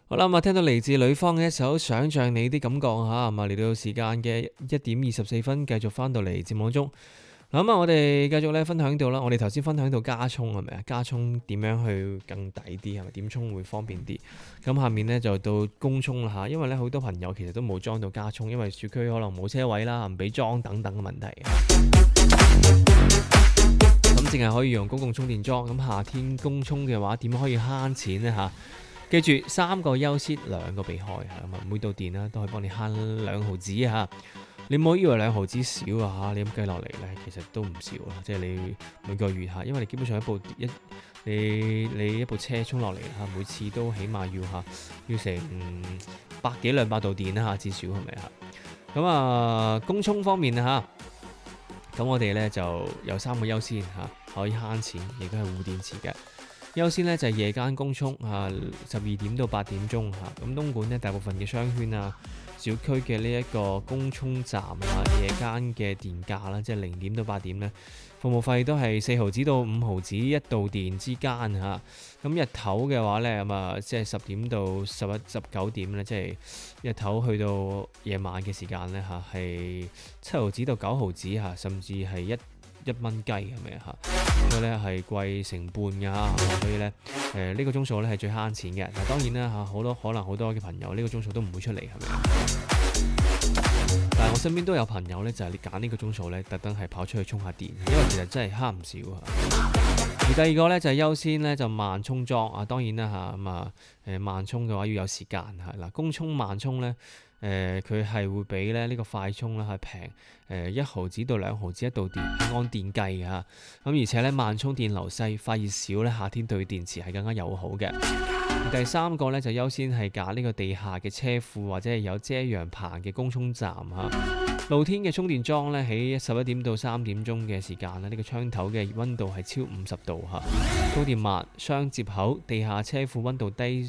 好啦，咁聽到嚟自呂方嘅一首《想像你啲感覺》嚇，咁嚟到時間嘅1:24，繼續翻到嚟節目中。咁我哋繼續咧分享到啦，我哋頭先分享到加葱係咪啊？加葱點樣去更抵啲係咪？點葱會方便啲？咁下面咧就到公葱啦嚇，因為咧好多朋友其實都冇裝到加葱，因為市區可能冇車位啦，唔俾裝等等嘅問題。咁淨係可以用公共充電樁。咁夏天公充嘅話，點可以慳錢呢嚇？記住3個優先，2個避開嚇，咁每度電啦都可以幫你慳2毫子嚇。你唔好以為2毫子少啊嚇，你咁計落嚟咧，其實都唔少啦。即係你每個月嚇，因為你基本上你一部車充落嚟嚇，每次都起碼要成100幾200度電啦嚇，至少係咪嚇？咁公充方面啊嚇，咁我哋咧就有3個優先嚇，可以慳錢，亦都係換電池嘅。優先咧就係夜間公充12點到8點鐘嚇，咁東莞咧大部分嘅商圈啊、小區嘅呢一個公充站夜間嘅電價啦，即係0點到8點咧，服務費都係4毫子到5毫子1度電之間嚇。咁日頭嘅話咧，即係10點到11、19點咧，即係日頭去到夜晚嘅時間咧嚇，係7毫子到9毫子嚇，甚至係一蚊雞係咪嚇？所以咧係貴成半㗎嚇，所以咧呢個鐘數咧係最慳錢嘅。但當然啦嚇，可能好多嘅朋友呢個鐘數都唔會出嚟係咪？但係我身邊都有朋友咧，就係你揀呢個鐘數咧，特登係跑出去充下電，因為其實真係慳唔少啊。而第二個咧就係優先咧就慢充裝啊，當然啦嚇，慢充嘅話要有時間係啦，公充慢充咧。佢係會比咧呢個快充啦係平1毫子到2毫子1度電，按電計嘅嚇。咁而且咧慢充電流細，發熱少咧，夏天對電池係更加友好嘅。而第3個咧就優先係揀呢個地下嘅車庫或者係有遮陽棚嘅公充站嚇。露天嘅充電樁咧喺11點到3點鐘嘅時間咧，呢個窗頭嘅溫度係超50度嚇，供電慢，雙接口，地下車庫溫度低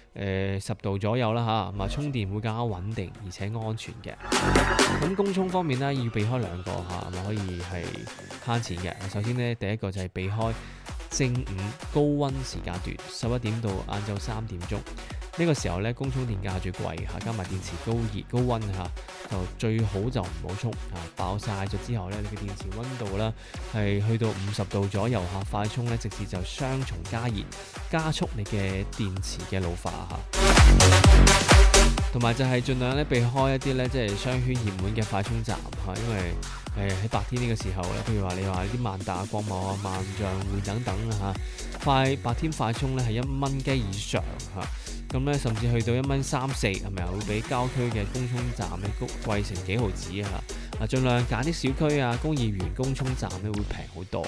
10度左右啦嚇，充電會更加穩定而且安全嘅。咁公充方面呢，要避開2個嚇，可以係慳錢嘅。首先呢，第一個就係避開正午高溫時間段，11點到晏晝3點鐘。呢個時候咧，公充電價最貴嚇，加埋電池高熱高溫嚇，就最好就唔好充爆晒咗之後咧，你嘅電池溫度啦係去到50度左右嚇，快充咧直接就雙重加熱，加速你嘅電池嘅老化嚇。同埋就係盡量咧避開一啲咧即係商圈熱門嘅快充站嚇，因為喺白天呢個時候咧，譬如話你話啲萬達、國貿啊、萬象匯等等嚇，白天快充咧係1蚊雞以上嚇。咁咧，甚至去到1蚊3、4，係咪會比郊區嘅公充站咧貴成幾毫子啊？盡量揀啲小區啊、工業園公充站咧會平好多。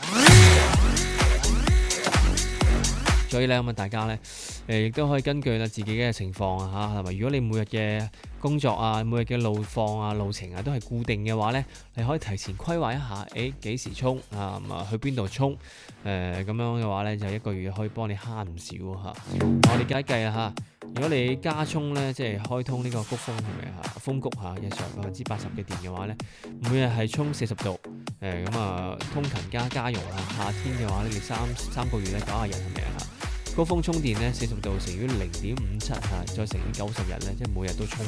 所以咧咁大家咧亦都可以根據自己嘅情況嚇，係咪？如果你每日嘅工作啊、每日嘅路況啊、路程啊都係固定嘅話咧，你可以提前規劃一下，幾時充去邊度充，咁樣嘅話咧就1個月可以幫你慳唔少嚇。我哋計下嚇，如果你加充咧，即係開通呢個谷峰係咪嚇？風谷嚇，日常80%嘅電嘅話咧，每日係充40度，通勤加家用啊。夏天嘅話咧，你三個月咧90日係咪嚇？高峰充電咧40度乘以0.57嚇，再乘以90日咧，即係每日都充。